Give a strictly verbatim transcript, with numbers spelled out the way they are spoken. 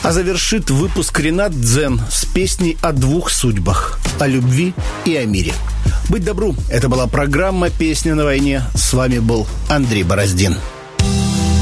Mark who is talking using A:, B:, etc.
A: А завершит выпуск Ренат Дзен с песней о двух судьбах – о любви и о мире. Быть добру. Это была программа «Песня на войне». С вами был Андрей Бороздин.